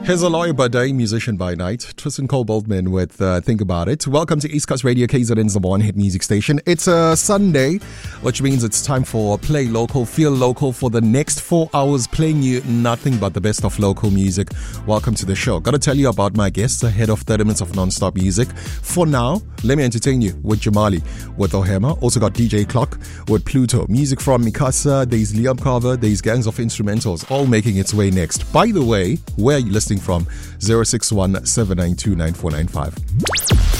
Here's a lawyer by day, musician by night. Tristan Cole Boldman with Think About It. Welcome to East Coast Radio, KZN's number one hit music station. It's a Sunday, which means it's time for Play Local, Feel Local for the next 4 hours, playing you nothing but the best of local music. Welcome to the show. Got to tell you about my guests ahead of 30 minutes of non-stop music. For now, let me entertain you with Jamali, with Ohema. Also got DJ Clock with Pluto. Music from Mikasa, there's Liam Carver, there's Gangs of Instrumentals, all making its way next. By the way, where are you listening from? 061 792 9495.